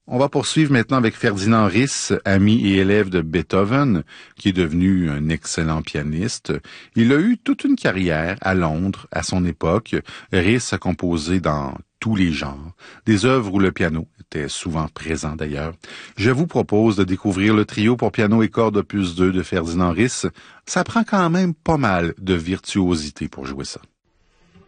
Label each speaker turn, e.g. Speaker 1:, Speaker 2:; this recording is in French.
Speaker 1: On va poursuivre maintenant avec Ferdinand Ris, ami et élève de Beethoven, qui est devenu un excellent pianiste. Il a eu toute une carrière à Londres à son époque. Ris a composé dans tous les genres, des œuvres où le piano était souvent présent d'ailleurs. Je vous propose de découvrir le trio pour piano et cordes opus 2 de Ferdinand Ris. Ça prend quand même pas mal de virtuosité pour jouer ça.